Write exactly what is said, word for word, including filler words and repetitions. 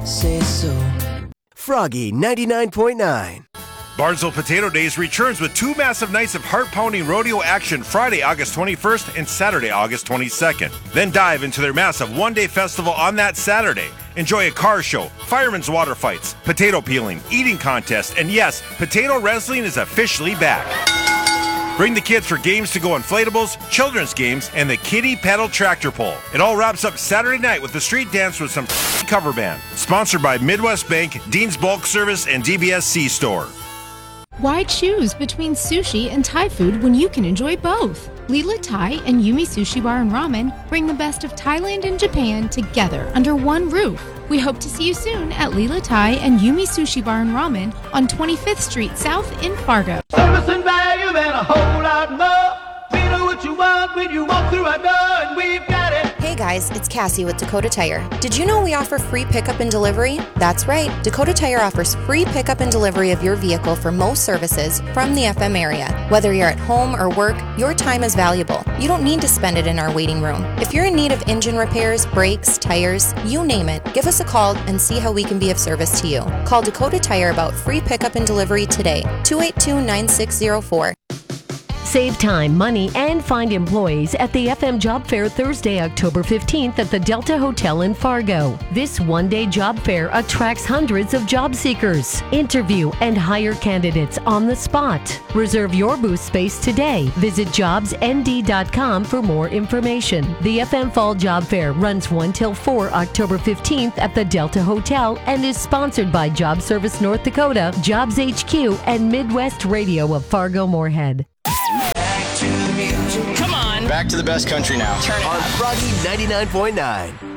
say so. Froggy ninety-nine point nine. Barnesville Potato Days returns with two massive nights of heart-pounding rodeo action Friday, August twenty-first and Saturday, August twenty-second. Then dive into their massive one-day festival on that Saturday. Enjoy a car show, firemen's water fights, potato peeling, eating contest, and yes, potato wrestling is officially back. Bring the kids for games to go inflatables, children's games, and the kiddie pedal tractor pull. It all wraps up Saturday night with the street dance with some cover band. Sponsored by Midwest Bank, Dean's Bulk Service, and D B S C Store. Why choose between sushi and Thai food when you can enjoy both? Lila Thai and Yumi Sushi Bar and Ramen bring the best of Thailand and Japan together under one roof. We hope to see you soon at Lila Thai and Yumi Sushi Bar and Ramen on twenty-fifth Street South in Fargo. Service and value and a whole lot more. We know what you want when you walk through our door, and we've got it. Hey guys, it's Cassie with Dakota Tire. Did you know we offer free pickup and delivery? That's right, Dakota Tire offers free pickup and delivery of your vehicle for most services from the F M area. Whether you're at home or work, your time is valuable. You don't need to spend it in our waiting room. If you're in need of engine repairs, brakes, tires, you name it, give us a call and see how we can be of service to you. Call Dakota Tire about free pickup and delivery today, two eight two, nine six zero four. Save time, money, and find employees at the F M Job Fair Thursday, October fifteenth at the Delta Hotel in Fargo. This one-day job fair attracts hundreds of job seekers. Interview and hire candidates on the spot. Reserve your booth space today. Visit jobs n d dot com for more information. The F M Fall Job Fair runs one till four October fifteenth at the Delta Hotel and is sponsored by Job Service North Dakota, Jobs H Q, and Midwest Radio of Fargo-Moorhead. Back to the music. Come on. Back to the best country now. Turn it on up. Froggy ninety-nine point nine.